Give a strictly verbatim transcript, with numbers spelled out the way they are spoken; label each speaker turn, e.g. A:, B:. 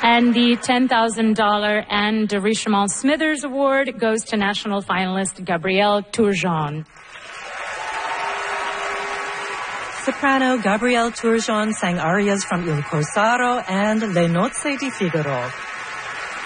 A: And the ten thousand dollars Anne de Richemont Smithers Award goes to national finalist Gabrielle Turgeon.
B: Soprano Gabrielle Turgeon sang arias from Il Corsaro and Le Nozze di Figaro.